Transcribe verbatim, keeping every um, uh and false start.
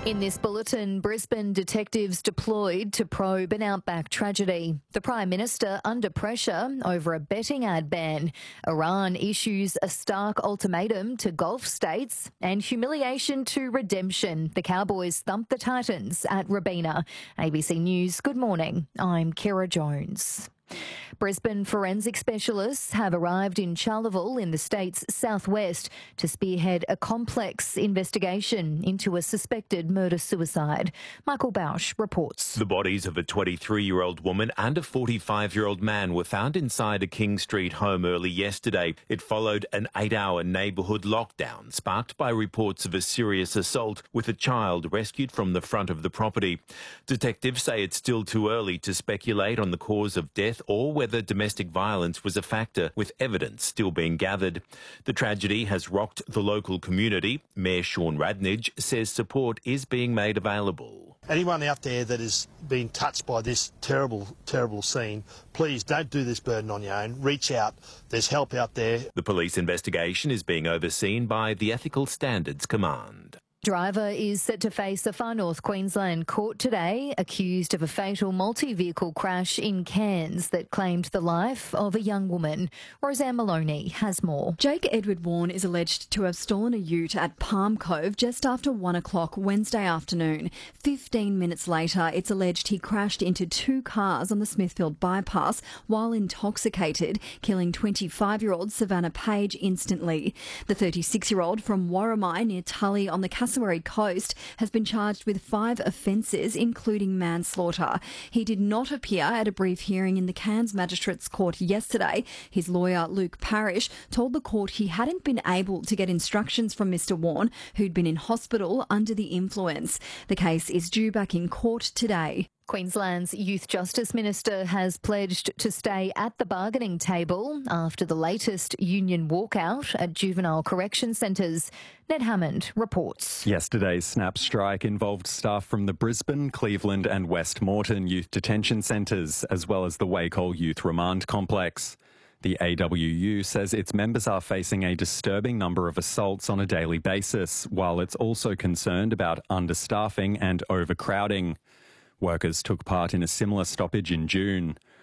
In this bulletin, Brisbane detectives deployed to probe an outback tragedy. The Prime Minister under pressure over a betting ad ban. Iran issues a stark ultimatum to Gulf states, and humiliation to redemption. The Cowboys thump the Titans at Robina. A B C News, good morning. I'm Kira Jones. Brisbane forensic specialists have arrived in Charleville in the state's southwest to spearhead a complex investigation into a suspected murder-suicide. Michael Bausch reports. The bodies of a twenty-three-year-old woman and a forty-five-year-old man were found inside a King Street home early yesterday. It followed an eight-hour neighbourhood lockdown sparked by reports of a serious assault with a child rescued from the front of the property. Detectives say it's still too early to speculate on the cause of death or whether domestic violence was a factor, with evidence still being gathered. The tragedy has rocked the local community. Mayor Sean Radnage says support is being made available. Anyone out there that has been touched by this terrible, terrible scene, please don't do this burden on your own. Reach out. There's help out there. The police investigation is being overseen by the Ethical Standards Command. Driver is set to face a Far North Queensland court today, accused of a fatal multi-vehicle crash in Cairns that claimed the life of a young woman. Roseanne Maloney has more. Jake Edward Warren is alleged to have stolen a ute at Palm Cove just after one o'clock Wednesday afternoon. Fifteen minutes later, it's alleged he crashed into two cars on the Smithfield bypass while intoxicated, killing twenty-five-year-old Savannah Page instantly. The thirty-six-year-old from Warramai near Tully on the Cassowary Coast has been charged with five offences, including manslaughter. He did not appear at a brief hearing in the Cairns Magistrates Court yesterday. His lawyer, Luke Parrish, told the court he hadn't been able to get instructions from Mr Warren, who'd been in hospital under the influence. The case is due back in court today. Queensland's Youth Justice Minister has pledged to stay at the bargaining table after the latest union walkout at juvenile correction centres. Ned Hammond reports. Yesterday's snap strike involved staff from the Brisbane, Cleveland and West Moreton youth detention centres, as well as the Wacol Youth Remand Complex. The A W U says its members are facing a disturbing number of assaults on a daily basis, while it's also concerned about understaffing and overcrowding. Workers took part in a similar stoppage in June.